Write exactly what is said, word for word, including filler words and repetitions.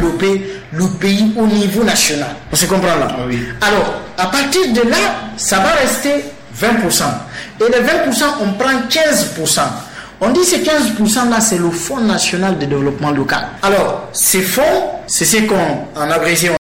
développer le pays au niveau national. On se comprend là? Ah oui. Alors, à partir de là, ça va rester vingt pour cent. Et les vingt pour cent, on prend quinze pour cent. On dit ces quinze pour cent là, c'est le Fonds national de développement local. Alors, ces fonds, c'est ce qu'on, en abrégé,